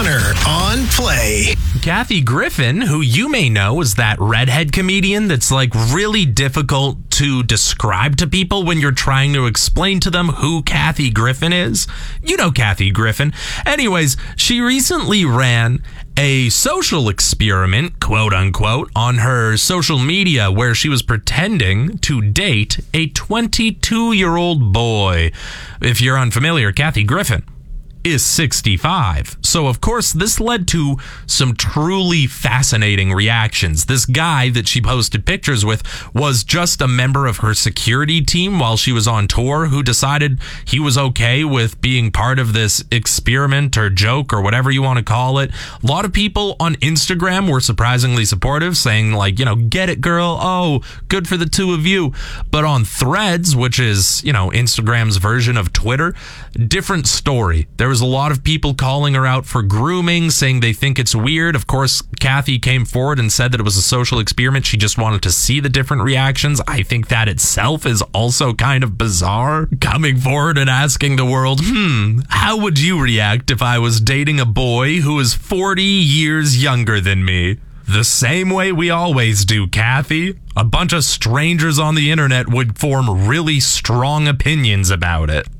Connor on Play. Kathy Griffin, who you may know is that redhead comedian that's like really difficult to describe to people when you're trying to explain to them who Kathy Griffin is. You know Kathy Griffin. Anyways, she recently ran a social experiment, quote unquote, on her social media where she was pretending to date a 22-year-old boy. If you're unfamiliar, Kathy Griffin is 65. So, of course, this led to some truly fascinating reactions. This guy that she posted pictures with was just a member of her security team while she was on tour who decided he was okay with being part of this experiment or joke or whatever you want to call it. A lot of people on Instagram were surprisingly supportive, saying like, you know, get it, girl. Oh, good for the two of you. But on Threads, which is, you know, Instagram's version of Twitter, different story. There was a lot of people calling her out for grooming, saying they think it's weird. Of course, Kathy came forward and said that it was a social experiment. She just wanted to see the different reactions. I think that itself is also kind of bizarre. Coming forward and asking the world, how would you react if I was dating a boy who is 40 years younger than me? The same way we always do, Kathy. A bunch of strangers on the internet would form really strong opinions about it.